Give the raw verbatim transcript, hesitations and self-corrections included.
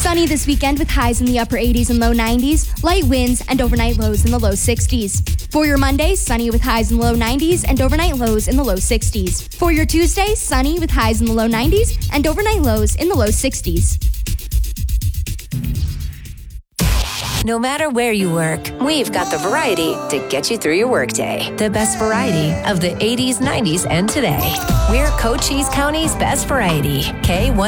Sunny this weekend with highs in the upper eighties and low nineties, light winds, and overnight lows in the low sixties. For your Monday, sunny with highs in the low nineties and overnight lows in the low sixties. For your Tuesday, sunny with highs in the low nineties and overnight lows in the low sixties. No matter where you work, we've got the variety to get you through your workday. The best variety of the eighties, nineties, and today. We're Cochise County's best variety. K one